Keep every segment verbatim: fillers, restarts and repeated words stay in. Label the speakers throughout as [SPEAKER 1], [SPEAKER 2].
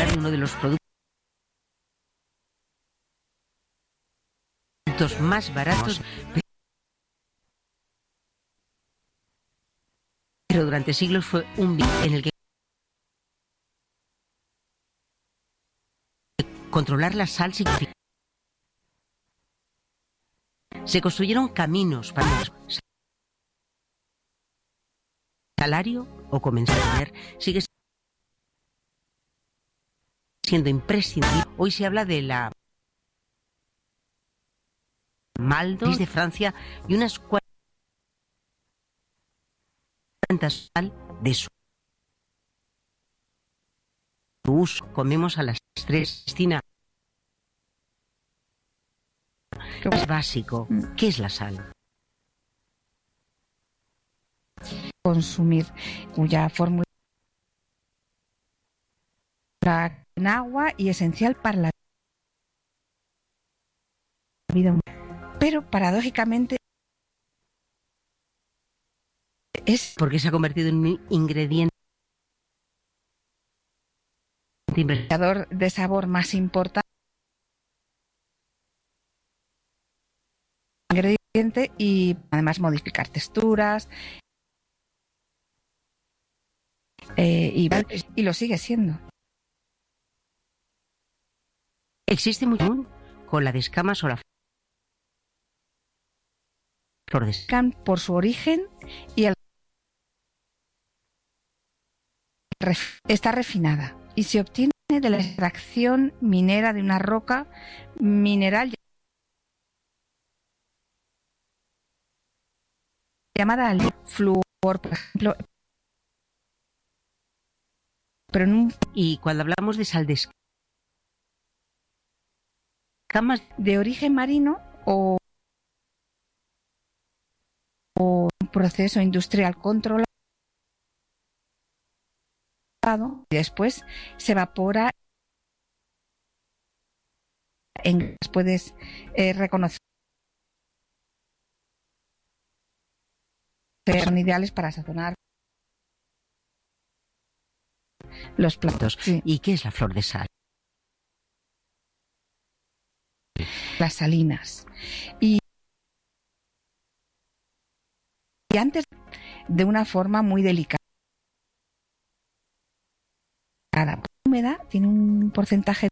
[SPEAKER 1] sal, uno de los productos más baratos, pero durante siglos fue un bien en el que controlar la sal significa. Se construyeron caminos para el salario o comenzar a tener, sigue siendo imprescindible. Hoy se habla de la Maldo de Francia y unas cuantas sal de su uso. Comemos a las tres. Cristina, ¿qué es básico? ¿Qué es la sal?
[SPEAKER 2] Consumir, cuya fórmula en agua y esencial para la vida humana. Pero paradójicamente es
[SPEAKER 1] porque se ha convertido en un ingrediente
[SPEAKER 2] de sabor más importante ingrediente y además modificar texturas eh, y, y lo sigue siendo.
[SPEAKER 1] Existe muy común con la de escamas o la flor de sal.
[SPEAKER 2] Por su origen y el está refinada y se obtiene de la extracción minera de una roca mineral llamada flúor, por ejemplo. Pero en un...
[SPEAKER 1] Y cuando hablamos de sal de escamas
[SPEAKER 2] de origen marino o, o un proceso industrial controlado, y después se evapora en puedes eh, reconocer son ideales para sazonar los platos.
[SPEAKER 1] Sí. ¿Y qué es la flor de sal?
[SPEAKER 2] Las salinas. Y, y antes de una forma muy delicada. La humedad tiene un porcentaje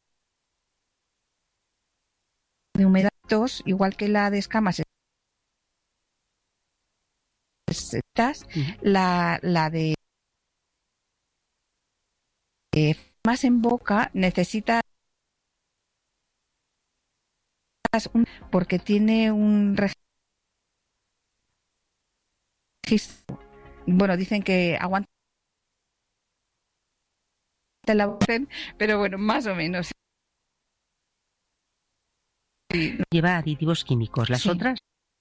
[SPEAKER 2] de humedad igual que la de escamas. Uh-huh. La, la de eh, más en boca necesita un, porque tiene un registro. Bueno, dicen que aguanta la boca, pero bueno, más o menos.
[SPEAKER 1] Lleva aditivos químicos. ¿Las sí. otras?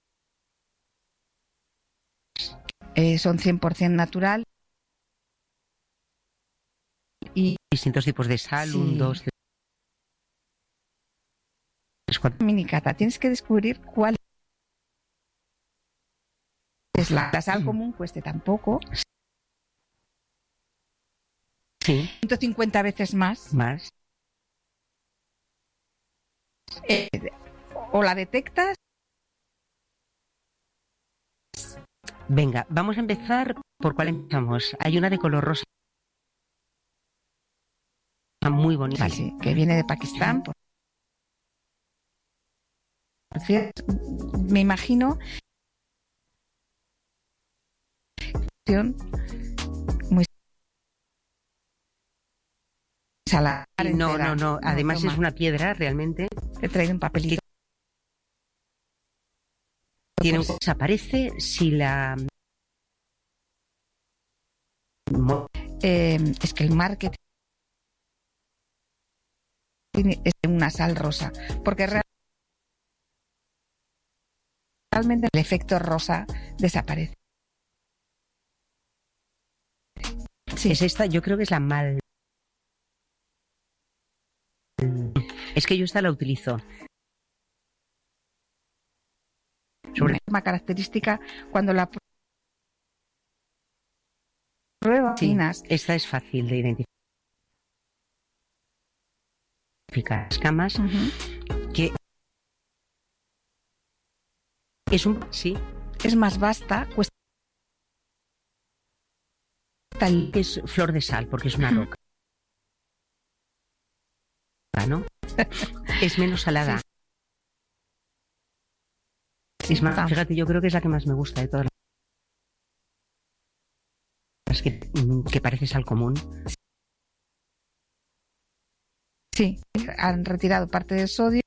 [SPEAKER 2] Eh, son cien por ciento natural. Y
[SPEAKER 1] distintos tipos de sal, sí. un, dos, tres, cuatro.
[SPEAKER 2] Minicata, tienes que descubrir cuál es la, la sal común, cueste tampoco.
[SPEAKER 1] Sí.
[SPEAKER 2] ciento cincuenta veces más.
[SPEAKER 1] Más.
[SPEAKER 2] Eh, o la detectas.
[SPEAKER 1] Venga, vamos a empezar por cuál empezamos. Hay una de color rosa. Muy bonita.
[SPEAKER 2] Sí, sí, que viene de Pakistán. Por cierto, me imagino muy salada.
[SPEAKER 1] No, no, no. Además no, es una piedra realmente.
[SPEAKER 2] He traído un papelito.
[SPEAKER 1] Tiene un... Desaparece si la...
[SPEAKER 2] Eh, es que el marketing es una sal rosa, porque realmente el efecto rosa desaparece.
[SPEAKER 1] Sí, es esta, yo creo que es la mal. Es que yo esta la utilizo.
[SPEAKER 2] Sobre una característica cuando la pruebas.
[SPEAKER 1] Sí, esta es fácil de identificar. escamas,
[SPEAKER 2] Ujú.
[SPEAKER 1] que es un... Sí,
[SPEAKER 2] Es más vasta, cuesta el-
[SPEAKER 1] es flor de sal, porque es una
[SPEAKER 2] Ujú.
[SPEAKER 1] roca, ¿no? Es menos salada. Es más,
[SPEAKER 2] Vamos.
[SPEAKER 1] fíjate, yo creo que es la que más me gusta de todas las que, mm, que parece sal común.
[SPEAKER 2] Sí, han retirado parte del sodio.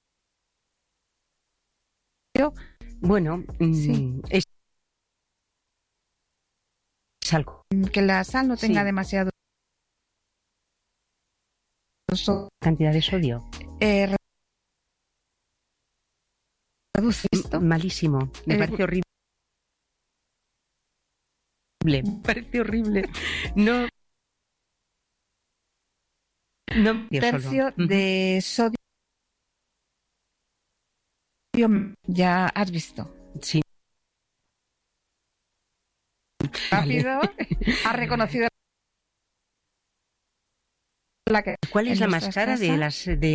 [SPEAKER 1] Bueno, mm,
[SPEAKER 2] Sí.
[SPEAKER 1] es sal común.
[SPEAKER 2] Que la sal no tenga
[SPEAKER 1] Sí.
[SPEAKER 2] demasiado sodio.
[SPEAKER 1] Cantidad de sodio.
[SPEAKER 2] Eh, reduce esto.
[SPEAKER 1] Malísimo. Me
[SPEAKER 2] Eh,
[SPEAKER 1] parece horrible. Me parece horrible. No. No.
[SPEAKER 2] Un
[SPEAKER 1] yo
[SPEAKER 2] tercio
[SPEAKER 1] solo. Ujú.
[SPEAKER 2] de sodio. Ya has visto.
[SPEAKER 1] Sí. Vale.
[SPEAKER 2] Rápido. Has reconocido la que.
[SPEAKER 1] ¿Cuál es
[SPEAKER 2] en
[SPEAKER 1] la más
[SPEAKER 2] nuestras
[SPEAKER 1] cara de
[SPEAKER 2] casas.
[SPEAKER 1] las de,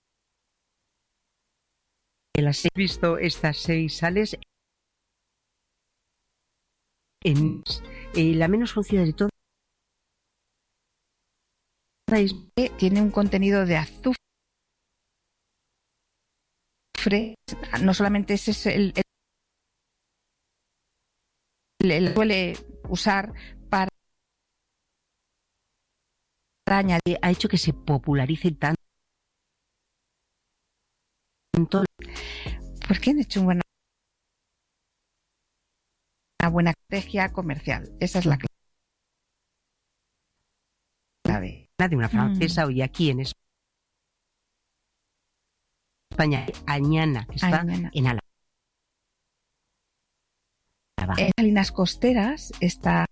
[SPEAKER 1] de las? He visto estas seis sales en eh, la menos conocida de todas es
[SPEAKER 2] Que tiene un contenido de azufre. No solamente ese es el, el, el- suele usar para añadir.
[SPEAKER 1] ha hecho que se popularice tanto.
[SPEAKER 2] ¿Por qué han hecho una, una buena estrategia comercial? Esa es la clave.
[SPEAKER 1] De una francesa,
[SPEAKER 2] Mm.
[SPEAKER 1] hoy aquí en España, Añana, que está
[SPEAKER 2] Añana.
[SPEAKER 1] en Álava.
[SPEAKER 2] En Salinas Costeras está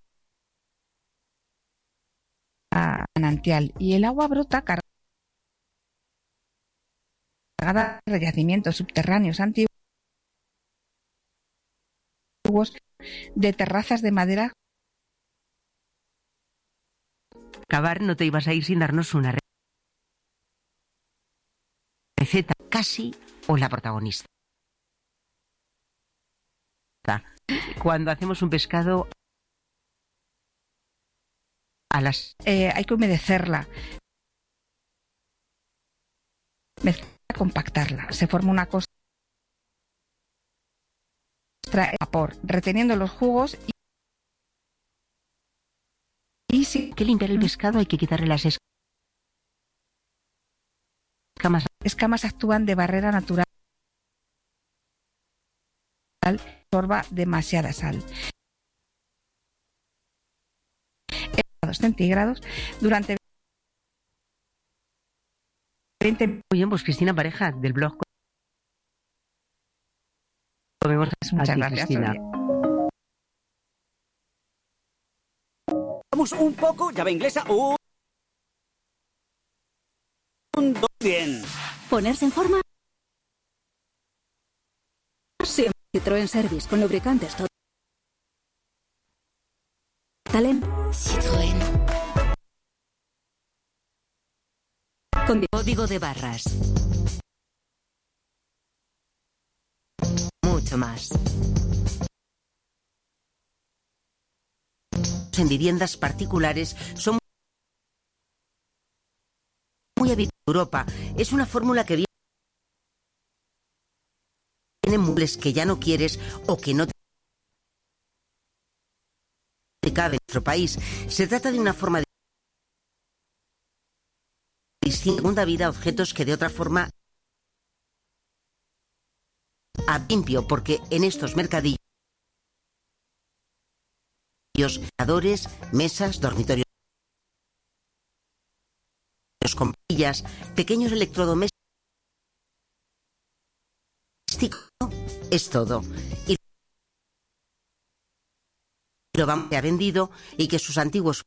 [SPEAKER 2] a manantial y el agua brota cargada de yacimientos subterráneos antiguos de terrazas de madera.
[SPEAKER 1] Acabar, no te ibas a ir sin darnos una receta casi o la protagonista. Cuando hacemos un pescado a las
[SPEAKER 2] Eh, hay que humedecerla, mezclarla, compactarla. Se forma una costra de vapor, reteniendo los jugos y, y si
[SPEAKER 1] hay que limpiar el pescado, hay que quitarle las escamas.
[SPEAKER 2] escamas actúan de barrera natural, absorba demasiada sal. En grados centígrados durante veinte
[SPEAKER 1] Muy bien, pues Cristina Pareja, del blog Comemos.
[SPEAKER 2] Muchas
[SPEAKER 1] A ti,
[SPEAKER 2] gracias,
[SPEAKER 1] Cristina.
[SPEAKER 2] Sonia.
[SPEAKER 3] Vamos un poco, llave inglesa. Un, un dos, bien.
[SPEAKER 4] ¿Ponerse en forma? Siempre. Citroën Service con lubricantes todo. Talent.
[SPEAKER 5] Citroën.
[SPEAKER 4] Con
[SPEAKER 5] Código de barras. Mucho más. En viviendas particulares son muy habituales en Europa. Es una fórmula que viene en muebles que ya no quieres o que no te cabe en nuestro país. Se trata de una forma de distinta segunda vida a objetos que de otra forma a limpio, porque en estos mercadillos adores, mesas, dormitorios con pillas, pequeños electrodomésticos, es todo. Y lo van que ha vendido y que sus antiguos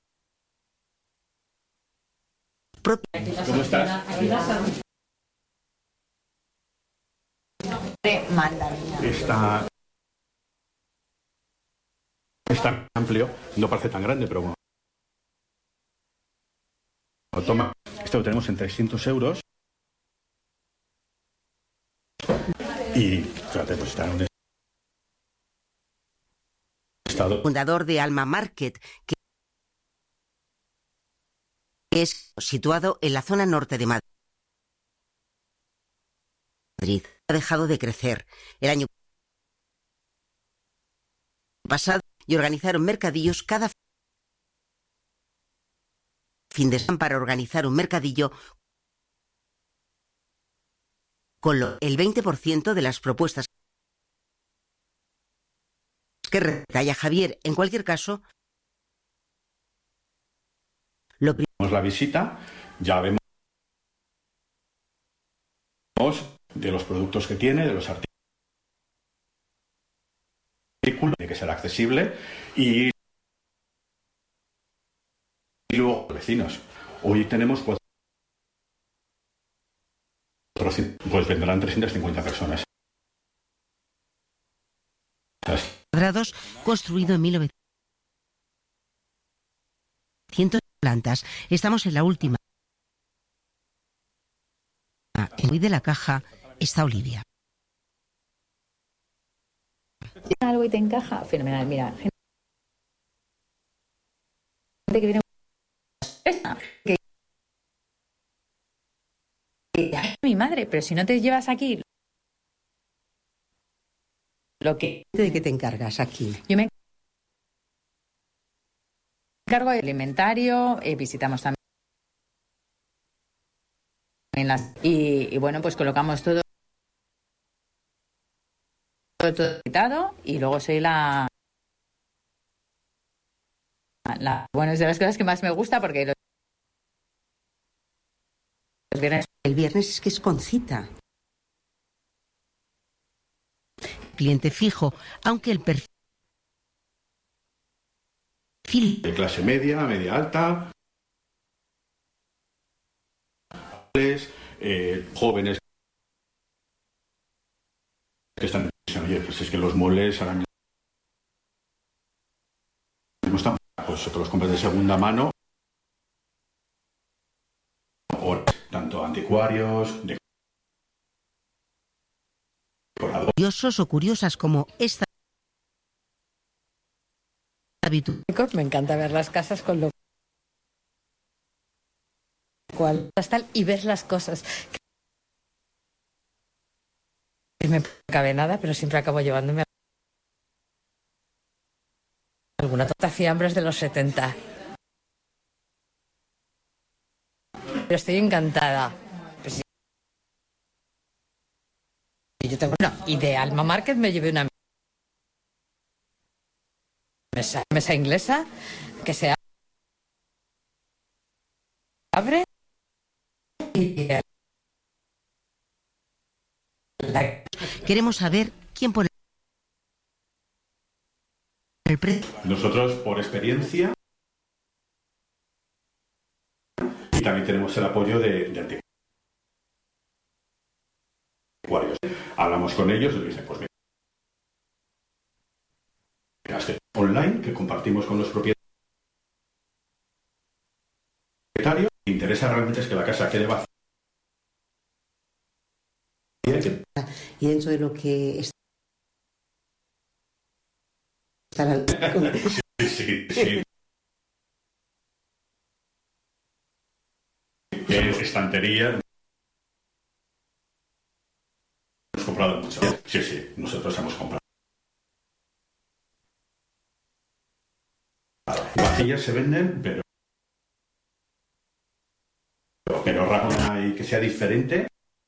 [SPEAKER 5] propios.
[SPEAKER 6] ¿Cómo estás? Está, está amplio, no parece tan grande, pero bueno. Toma, esto lo tenemos en trescientos euros Fíjate, pues está en un estado...
[SPEAKER 5] Fundador de Alma Market, que es situado en la zona norte de Madrid. Ha dejado de crecer el año pasado y organizaron mercadillos cada fin de semana para organizar un mercadillo con lo, el veinte por ciento de las propuestas que retalla Javier. En cualquier caso, lo primero...
[SPEAKER 6] la visita, ya vemos de los productos que tiene, de los artículos, tiene que ser accesible y, y luego vecinos. Hoy tenemos cuatrocientos, pues vendrán trescientas cincuenta personas.
[SPEAKER 5] Cuadrados, construido en mil novecientos plantas. Estamos en la última. En hoy de la caja está Olivia.
[SPEAKER 7] Algo y te encaja, fenomenal. Mira, gente que viene que, que ay, mi madre, pero si no te llevas aquí lo que
[SPEAKER 1] ¿De qué te encargas aquí?
[SPEAKER 7] yo me encargo de alimentario, eh, visitamos también las y, y bueno, pues colocamos todo todo quitado y luego soy la, la bueno, es de las cosas que más me gusta porque los, los viernes
[SPEAKER 1] El viernes es que es con cita.
[SPEAKER 5] Cliente fijo, aunque el perfil
[SPEAKER 6] de clase media, media alta, eh, jóvenes que están diciendo, oye, pues es que los moles ahora mismo están, pues te los compras de segunda mano, o tanto anticuarios, decoradores.
[SPEAKER 5] curiosos o curiosas como esta habitud.
[SPEAKER 7] me encanta ver las casas con lo cual tal y ver las cosas que me cabe nada, pero siempre acabo llevándome alguna torta fiambres de los setenta. Pero estoy encantada. Pues, y yo tengo, no, y de Alma Market me llevé una mesa, mesa inglesa que se abre y la...
[SPEAKER 5] Queremos saber quién pone el precio.
[SPEAKER 6] Nosotros, por experiencia, y también tenemos el apoyo de, de anticuarios. Hablamos con ellos y les dicen, pues mira, este online que compartimos con los propietarios. Lo que interesa realmente es que la casa quede vacía.
[SPEAKER 1] Y dentro de lo que está
[SPEAKER 6] Sí, sí, sí. Eh, estantería. Hemos comprado mucho. Sí, sí, nosotros hemos comprado. Vacillas se venden, pero pero rápida y que sea diferente.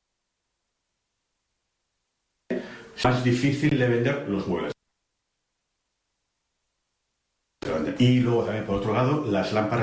[SPEAKER 6] Es más difícil de vender los muebles. Y luego también, por otro lado, las lámparas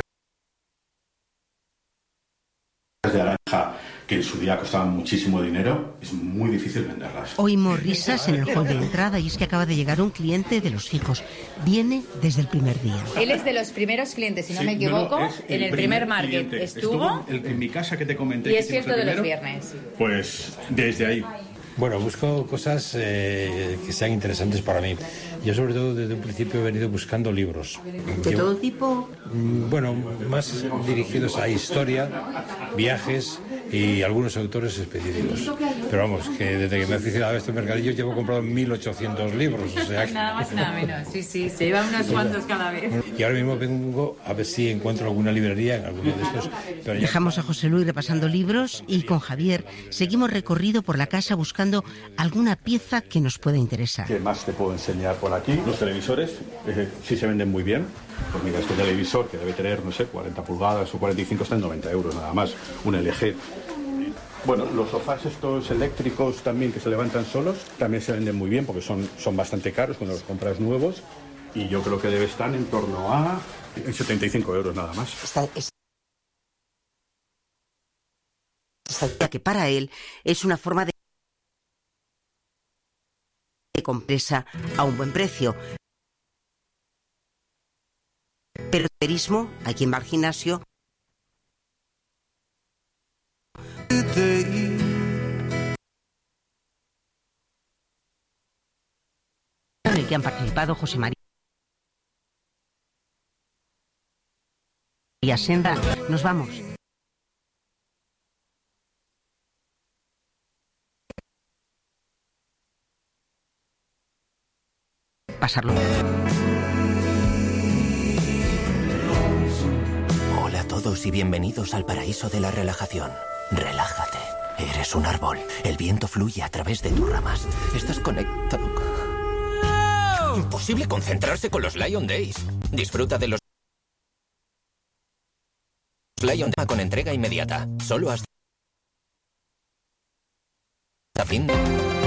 [SPEAKER 6] de naranja, que en su día costaban muchísimo dinero, es muy difícil venderlas.
[SPEAKER 5] Oímos risas en el hall de entrada y es que acaba de llegar un cliente de los fijos. Viene desde el primer día.
[SPEAKER 7] Él es de los primeros clientes, si no
[SPEAKER 6] Sí,
[SPEAKER 7] me equivoco,
[SPEAKER 6] no, no,
[SPEAKER 7] en el primer, primer market
[SPEAKER 6] cliente.
[SPEAKER 7] estuvo,
[SPEAKER 6] Estuvo en, en mi casa que te comenté.
[SPEAKER 7] Y
[SPEAKER 6] que
[SPEAKER 7] es cierto de
[SPEAKER 6] primero,
[SPEAKER 7] los viernes.
[SPEAKER 6] Pues desde ahí.
[SPEAKER 8] Bueno, busco cosas eh, que sean interesantes para mí. Yo sobre todo desde un principio he venido buscando libros.
[SPEAKER 1] de
[SPEAKER 8] Yo,
[SPEAKER 1] todo tipo.
[SPEAKER 8] Bueno, más dirigidos a historia, viajes y algunos autores específicos. Pero vamos, que desde que me he aficionado a este mercadillo llevo comprado mil ochocientos libros, o sea que...
[SPEAKER 7] Nada más, nada menos. Sí, sí, se llevan unos cuantos cada vez.
[SPEAKER 8] Y ahora mismo vengo a ver si encuentro alguna librería en alguno de estos. Pero ya...
[SPEAKER 5] Dejamos a José Luis repasando libros y con Javier seguimos recorrido por la casa buscando alguna pieza que nos pueda interesar.
[SPEAKER 6] ¿Qué más te puedo enseñar por aquí? Los televisores eh, sí se venden muy bien. Pues mira, este televisor que debe tener, no sé, cuarenta pulgadas o cuarenta y cinco está en noventa euros nada más. Un L G. Bueno, los sofás estos eléctricos también que se levantan solos también se venden muy bien porque son, son bastante caros cuando los compras nuevos. Y yo creo que debe estar en torno a setenta y cinco euros nada más.
[SPEAKER 5] Esta, esta, esta que para él es una forma de, de compresa a un buen precio. Pero el turismo, a quien va al gimnasio, en el que han participado José María Senda. Nos vamos. Pasarlo.
[SPEAKER 9] Hola a todos y bienvenidos al paraíso de la relajación. Relájate. Eres un árbol. El viento fluye a través de tus ramas. Estás conectado. Imposible concentrarse con los Lion Days. Disfruta de los Lion Days con entrega inmediata. Solo hasta fin.